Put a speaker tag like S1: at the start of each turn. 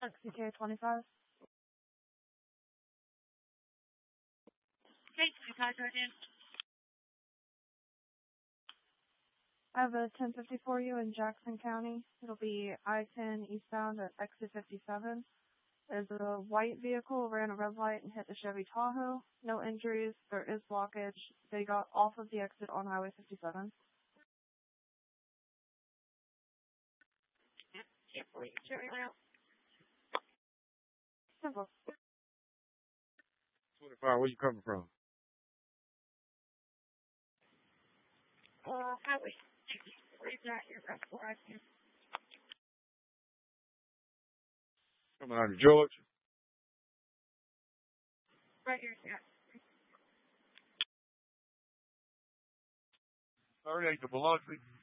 S1: CK25.
S2: Okay, you contact in.
S1: I have a 1050 for you in Jackson County. It'll be I-10 eastbound at exit 57. There's a white vehicle, ran a red light and hit the Chevy Tahoe. No injuries. There is blockage. They got off of the exit on Highway 57.
S2: Can't believe it right now.
S1: Simple.
S3: 25, where you coming from?
S2: Highway 60. Where's that? Your rest where I can.
S3: Coming out of Georgia?
S2: Right here, yeah.
S3: 38 to Biloxi.